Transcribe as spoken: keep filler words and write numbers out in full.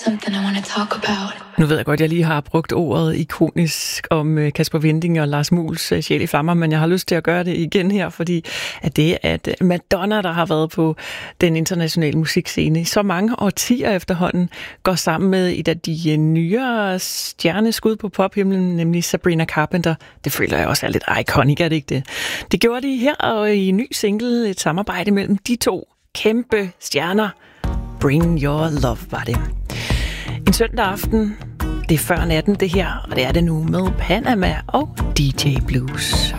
something I want to talk about. Nu ved jeg godt, at jeg lige har brugt ordet ikonisk om Kasper Winding og Lars Muhls Sjæl i flammer, men jeg har lyst til at gøre det igen her, fordi at det er at Madonna, der har været på den internationale musikscene i så mange årtier efterhånden, går sammen med et af de nyere stjerneskud på pophimlen, nemlig Sabrina Carpenter. Det føler jeg også er lidt iconic, er det ikke det? Det gjorde de her og i en ny single, et samarbejde mellem de to kæmpe stjerner. Bring Your Love var det. En søndag aften, det er før natten det her, og det er det nu med Panama og D J Blues.